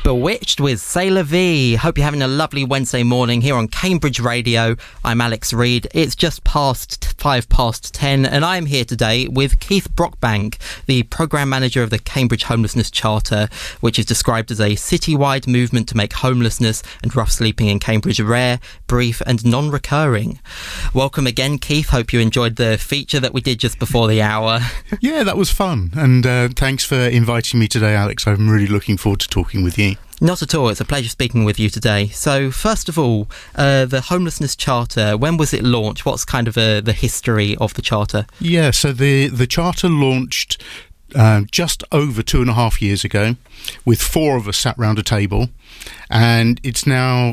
Bewitched with Sailor V. Hope you're having a lovely Wednesday morning here on Cambridge Radio. I'm Alex Reid. It's just past 10:05, and I'm here today with Keith Brockbank, the Programme Manager of the Cambridge Homelessness Charter, which is described as a citywide movement to make homelessness and rough sleeping in Cambridge rare, brief and non-recurring. Welcome again, Keith. Hope you enjoyed the feature that we did just before the hour. Yeah, that was fun, and thanks for inviting me today, Alex. I'm really looking forward to talking with you. Not at all. It's a pleasure speaking with you today. So, first of all, the Homelessness Charter, when was it launched? What's kind of the history of the Charter? Yeah, so the Charter launched just over 2.5 years ago, with 4 of us sat round a table, and it's now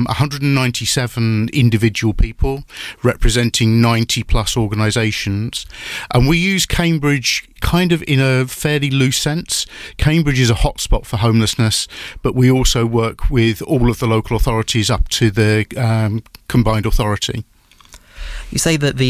197 individual people representing 90 plus organisations, and we use Cambridge kind of in a fairly loose sense. Cambridge is a hotspot for homelessness, but we also work with all of the local authorities up to the combined authority. You say that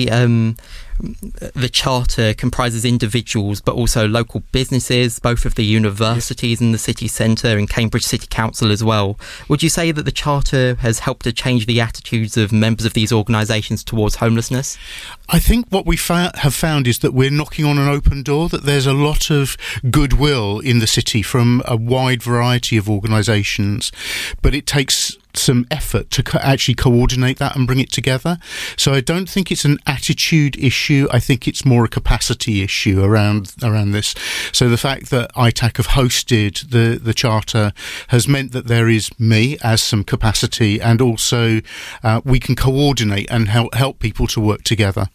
the Charter comprises individuals but also local businesses, both of the universities and the city centre and Cambridge City Council as well. Would you say that the Charter has helped to change the attitudes of members of these organisations towards homelessness? I think what we have found is that we're knocking on an open door, that there's a lot of goodwill in the city from a wide variety of organisations, but it takes some effort to actually coordinate that and bring it together. So I don't think it's an attitude issue. I think it's more a capacity issue around this. So the fact that ITAC have hosted the Charter has meant that there is me as some capacity, and also we can coordinate and help people to work together.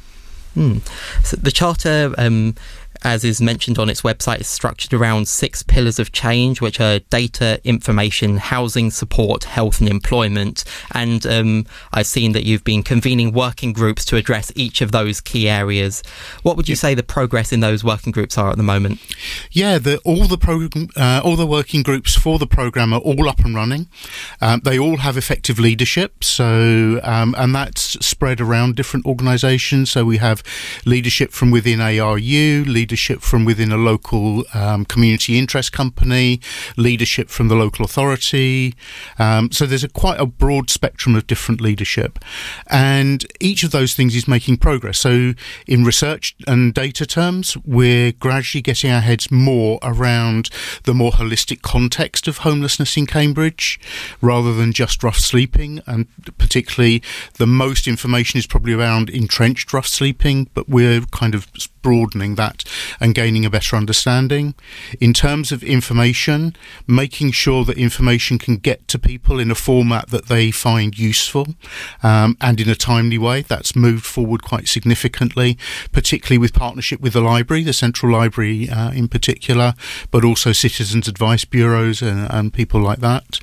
So the Charter, as is mentioned on its website, is structured around 6 pillars of change, which are data, information, housing, support, health and employment. And I've seen that you've been convening working groups to address each of those key areas. What would you say the progress in those working groups are at the moment? Yeah, all the working groups for the programme are all up and running. They all have effective leadership, so and that's spread around different organisations. So we have leadership from within ARU, leadership from within a local community interest company, leadership from the local authority. So there's quite a broad spectrum of different leadership, and each of those things is making progress. So in research and data terms, we're gradually getting our heads more around the more holistic context of homelessness in Cambridge, rather than just rough sleeping, and particularly the most information is probably around entrenched rough sleeping, but we're kind of broadening that and gaining a better understanding. In terms of information, making sure that information can get to people in a format that they find useful and in a timely way. That's moved forward quite significantly, particularly with partnership with the library, the Central Library in particular, but also citizens' advice bureaus and people like that.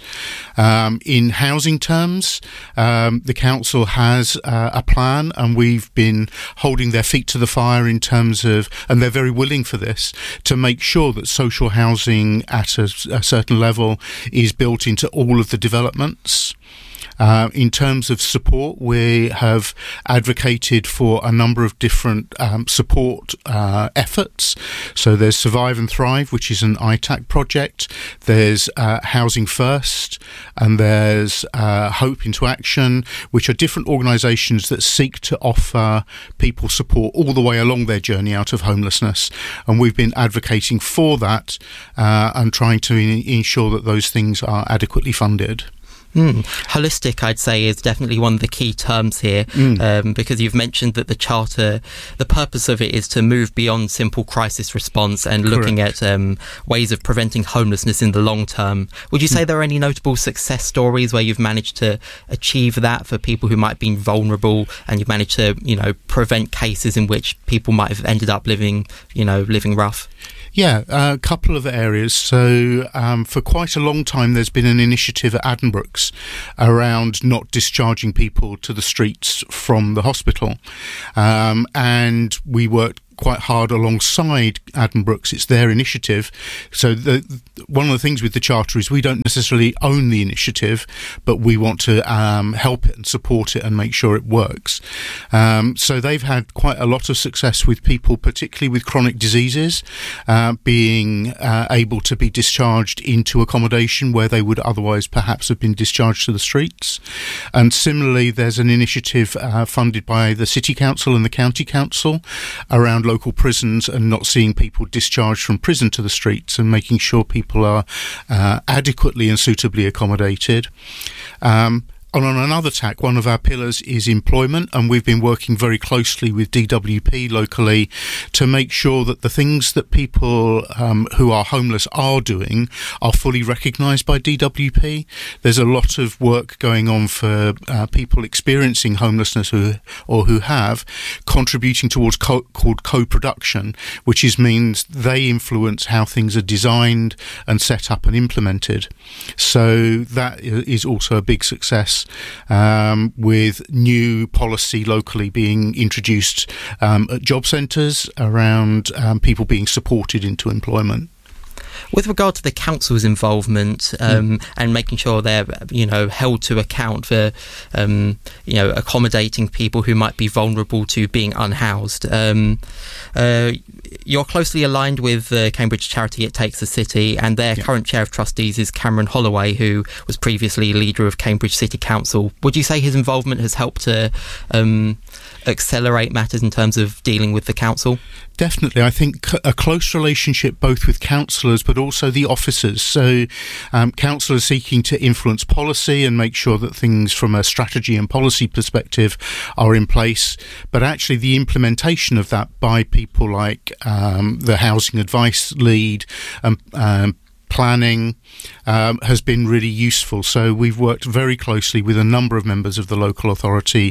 In housing terms, the council has a plan, and we've been holding their feet to the fire in terms of, and they're very willing for this, to make sure that social housing at a certain level is built into all of the developments. In terms of support, we have advocated for a number of different support efforts. So there's Survive and Thrive, which is an ITAC project. There's Housing First, and there's Hope into Action, which are different organisations that seek to offer people support all the way along their journey out of homelessness. And we've been advocating for that and trying to ensure that those things are adequately funded. Holistic, I'd say, is definitely one of the key terms here, because you've mentioned that the Charter, the purpose of it is to move beyond simple crisis response and looking at ways of preventing homelessness in the long term. Would you say there are any notable success stories where you've managed to achieve that for people who might be vulnerable, and you've managed to, prevent cases in which people might have ended up living rough? Yeah, a couple of areas. So for quite a long time, there's been an initiative at Addenbrooke's around not discharging people to the streets from the hospital. And we worked quite hard alongside Addenbrooke's. It's their initiative. So one of the things with the Charter is we don't necessarily own the initiative, but we want to help it and support it and make sure it works. So they've had quite a lot of success with people, particularly with chronic diseases, being able to be discharged into accommodation where they would otherwise perhaps have been discharged to the streets. And similarly, there's an initiative funded by the City Council and the County Council around local prisons and not seeing people discharged from prison to the streets and making sure people are adequately and suitably accommodated. And on another tack, one of our pillars is employment, and we've been working very closely with DWP locally to make sure that the things that people who are homeless are doing are fully recognised by DWP. There's a lot of work going on for people experiencing homelessness who have contributing towards called co-production, which means they influence how things are designed and set up and implemented. So that is also a big success. With new policy locally being introduced at job centres around people being supported into employment. With regard to the council's involvement and making sure they're, held to account for, accommodating people who might be vulnerable to being unhoused, you're closely aligned with the Cambridge charity It Takes a City, and their current chair of trustees is Cameron Holloway, who was previously leader of Cambridge City Council. Would you say his involvement has helped to accelerate matters in terms of dealing with the council? Definitely. I think a close relationship both with councillors but also the officers. So councillors seeking to influence policy and make sure that things from a strategy and policy perspective are in place, but actually the implementation of that by people like the housing advice lead and planning has been really useful. So we've worked very closely with a number of members of the local authority,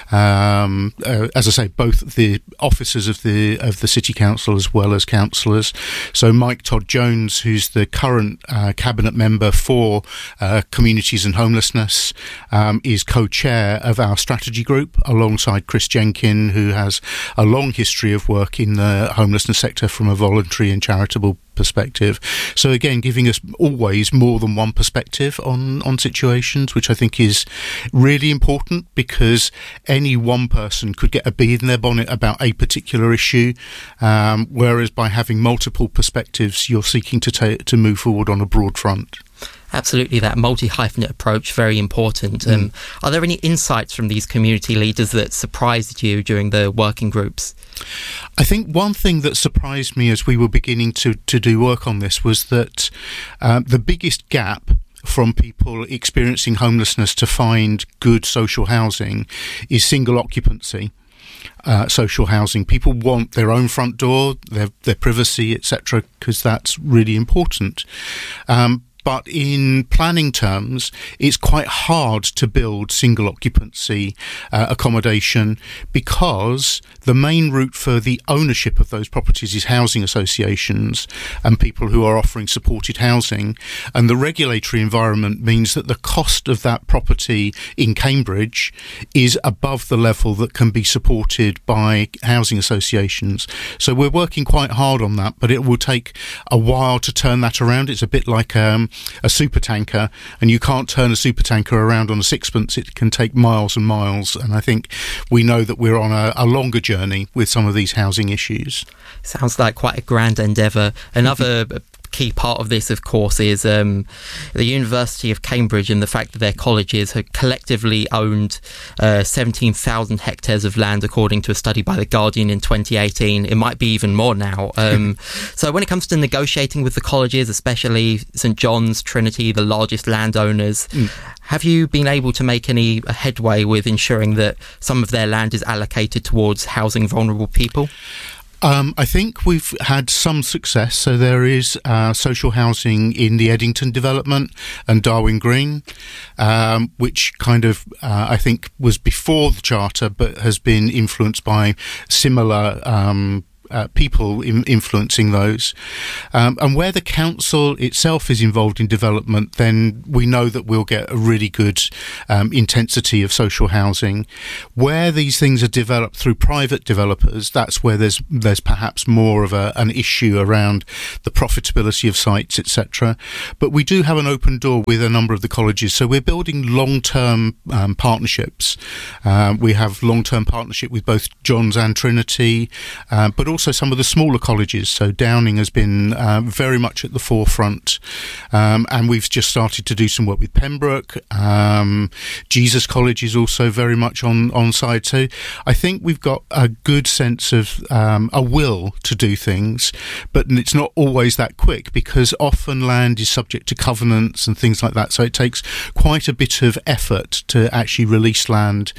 as I say, both the officers of the City Council as well as councillors. So Mike Todd-Jones, who's the current cabinet member for communities and homelessness, is co-chair of our strategy group alongside Chris Jenkin, who has a long history of work in the homelessness sector from a voluntary and charitable perspective. So again, giving us always more than one perspective on situations, which I think is really important, because any one person could get a bee in their bonnet about a particular issue, whereas by having multiple perspectives, you're seeking to move forward on a broad front. Absolutely, that multi-hyphenate approach, very important. Are there any insights from these community leaders that surprised you during the working groups? I think one thing that surprised me as we were beginning to do work on this was that the biggest gap from people experiencing homelessness to find good social housing is single occupancy. Social housing. People want their own front door, their privacy, etc., because that's really important. But in planning terms, it's quite hard to build single occupancy accommodation, because the main route for the ownership of those properties is housing associations and people who are offering supported housing. And the regulatory environment means that the cost of that property in Cambridge is above the level that can be supported by housing associations. So we're working quite hard on that, but it will take a while to turn that around. It's a bit like a supertanker, and you can't turn a supertanker around on a sixpence. It can take miles and miles, and I think we know that we're on a longer journey with some of these housing issues. Sounds like quite a grand endeavour. Another key part of this, of course, is the University of Cambridge and the fact that their colleges have collectively owned 17,000 hectares of land, according to a study by The Guardian in 2018. It might be even more now. So when it comes to negotiating with the colleges, especially St John's, Trinity, the largest landowners, have you been able to make any headway with ensuring that some of their land is allocated towards housing vulnerable people? I think we've had some success. So there is social housing in the Eddington development and Darwin Green, which kind of, I think, was before the Charter, but has been influenced by similar people influencing those. And where the council itself is involved in development, then we know that we'll get a really good intensity of social housing. Where these things are developed through private developers, that's where there's perhaps more of an issue around the profitability of sites, etc. But we do have an open door with a number of the colleges, so we're building long-term partnerships. We have long-term partnership with both Johns and Trinity, but also some of the smaller colleges. So Downing has been very much at the forefront, and we've just started to do some work with Pembroke. Jesus College is also very much on side. So I think we've got a good sense of a will to do things, but it's not always that quick, because often land is subject to covenants and things like that. So it takes quite a bit of effort to actually release land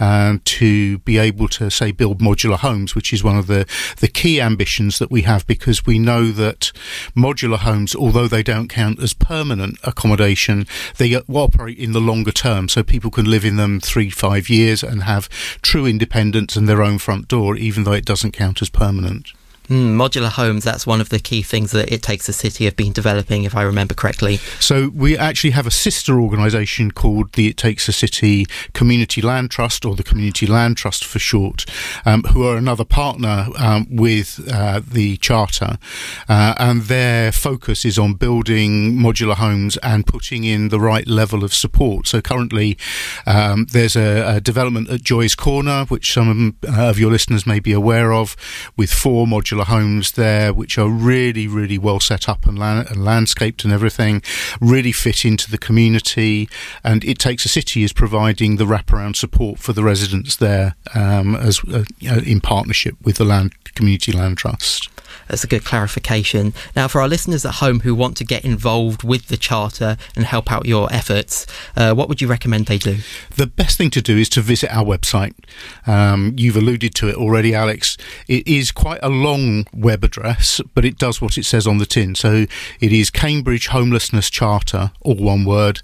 to be able to, say, build modular homes, which is one of the key ambitions that we have, because we know that modular homes, although they don't count as permanent accommodation, they operate in the longer term, so people can live in them 3-5 years and have true independence and their own front door, even though it doesn't count as permanent. Modular homes, that's one of the key things that It Takes a City have been developing, if I remember correctly. So we actually have a sister organisation called the It Takes a City Community Land Trust, or the Community Land Trust for short, who are another partner with the Charter, and their focus is on building modular homes and putting in the right level of support. So currently there's a development at Joy's Corner, which some of your listeners may be aware of, with 4 modular homes there, which are really, really well set up and landscaped and everything, really fit into the community. And It Takes a City is providing the wraparound support for the residents there, as in partnership with the Community Land Trust. That's a good clarification. Now, for our listeners at home who want to get involved with the Charter and help out your efforts, what would you recommend they do? The best thing to do is to visit our website. You've alluded to it already, Alex. It is quite a long web address, but it does what it says on the tin. So it is Cambridge Homelessness Charter, all one word,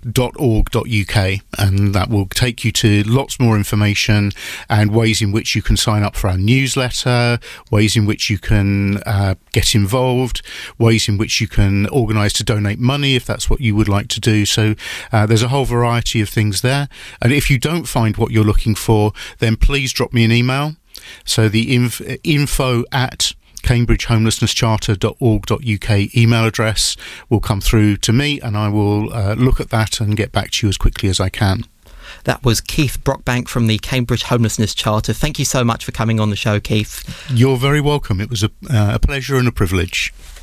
.org.uk, and that will take you to lots more information and ways in which you can sign up for our newsletter, ways in which you can get involved, ways in which you can organise to donate money if that's what you would like to do. So there's a whole variety of things there. And if you don't find what you're looking for, then please drop me an email. So the info at cambridgehomelessnesscharter.org.uk email address will come through to me, and I will look at that and get back to you as quickly as I can. That was Keith Brockbank from the Cambridge Homelessness Charter. Thank you so much for coming on the show, Keith. You're very welcome. It was a pleasure and a privilege.